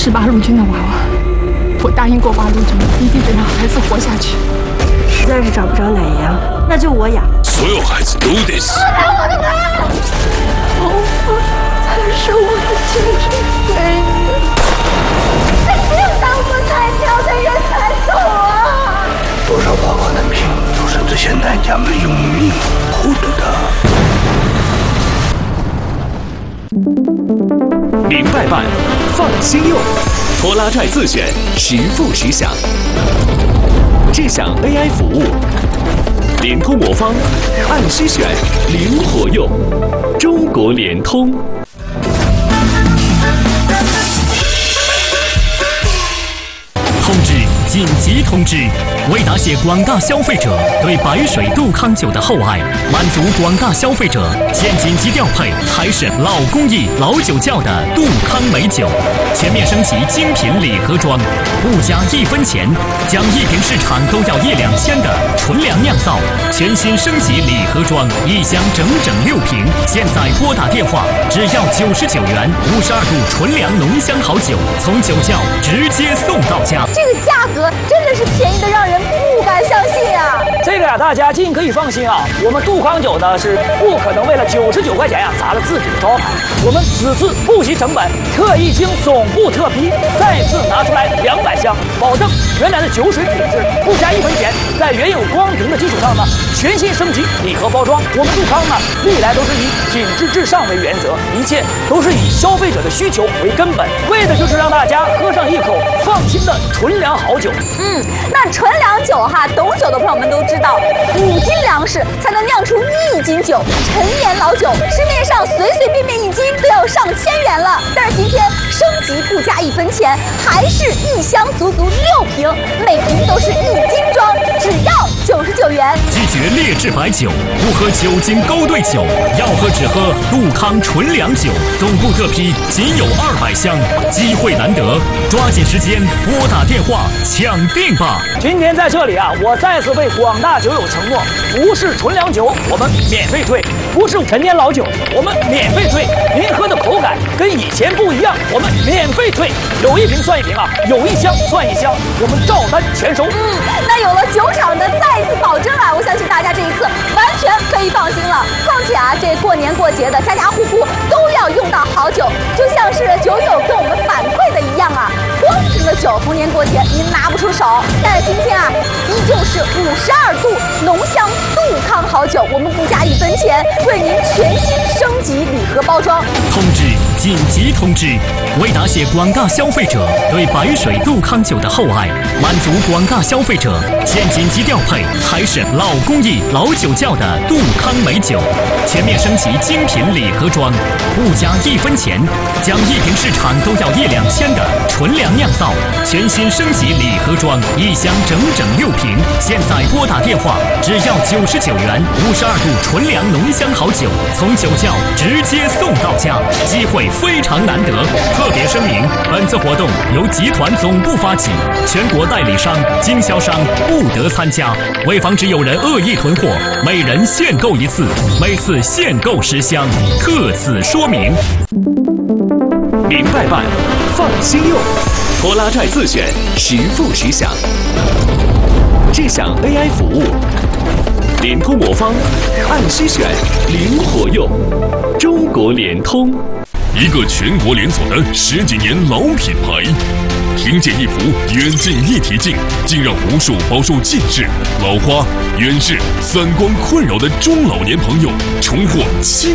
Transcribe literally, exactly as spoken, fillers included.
是八路军的娃娃，我答应过八路军，一定得让孩子活下去。 实在是找不着奶羊，那就我养。 所有孩子都得死。 拿我的妈！头发才是我的精神财产。没有当过菜鸟的人才懂啊！ 多少娃娃的命都是这些男家们用命获得的。 明白办，放心用，拖拉拽自选，实付实享。智享 A I 服务，联通魔方，按需选，灵活用。中国联通。 通知！紧急通知！为答谢广大消费者对白水杜康酒的厚爱，满足广大消费者现紧急调配海参老工艺老酒窖的杜康美酒，全面升级精品礼盒装，不加一分钱，将一瓶市场都要一两千的纯粮酿造，全新升级礼盒装，一箱整整六瓶。现在拨打电话，只要九十九元，五十二度纯粮浓香好酒，从酒窖直接送到家。 这个价格真的是便宜的让人不敢相信啊！ 这个呀、啊，大家尽可以放心啊，我们杜康酒呢是不可能为了九十九块钱呀、啊、砸了自己的招牌。我们此次不惜成本，特意经总部特批，再次拿出来两百箱，保证原来的酒水品质，不加一分钱，在原有光瓶的基础上呢，全新升级礼盒包装。我们杜康呢，历来都是以品质至上为原则，一切都是以消费者的需求为根本，为的就是让大家喝上一口放心的纯粮好酒。 嗯，那纯粮酒哈，懂酒的朋友们都知道，五斤粮食才能酿出一斤酒，陈年老酒市面上随随便便一斤都要上千元了。但是今天升级不加一分钱，还是一箱足足六瓶，每瓶都是一斤装，只要九十九元。 拒绝劣质白酒，不喝酒精勾兑酒，要喝只喝杜康纯粮酒。总部特批仅有二百箱，机会难得，抓紧时间拨打电话抢定吧！ 今天在这里啊，我再次为广大酒友承诺，不是纯粮酒我们免费退，不是陈年老酒我们免费退，您喝的口感跟以前不一样，我们免费退，有一瓶算一瓶啊，有一箱算一箱，我们照单全收。 嗯，那有了酒厂的再次保证啊，我相信大家这一次完全可以放心了。况且啊，这过年过节的，家家户户都要用到好酒，就像是酒友跟我们反馈的一样啊，光瓶的酒逢年过节您拿不出手，但是今天啊，依旧是五十二度浓香杜康好酒，我们不加一分钱，为您全新升级礼盒包装。 通知！紧急通知！为答谢广大消费者对白水杜康酒的厚爱，满足广大消费者现紧急调配海参老工艺老酒窖的杜康美酒，全面升级精品礼盒装，不加一分钱，将一瓶市场都要一两千的纯粮酿造，全新升级礼盒装，一箱整整六瓶。现在拨打电话，只要九十九元，五十二度纯粮浓香好酒，从酒窖直接送到家，机会非常难得。特别声明，本次活动由集团总部发起，全国代理商、经销商不得参加。为防止有人恶意囤货，每人限购一次，每次限购十箱，特此说明。 明白办，放心用，拖拉拽自选，实付实享。智享 A I 服务，联通魔方，按需选，灵活用。中国联通。 一个全国连锁的十几年老品牌，听见一幅远近一体镜，竟让无数饱受近视、老花、远视、散光困扰的中老年朋友重获亲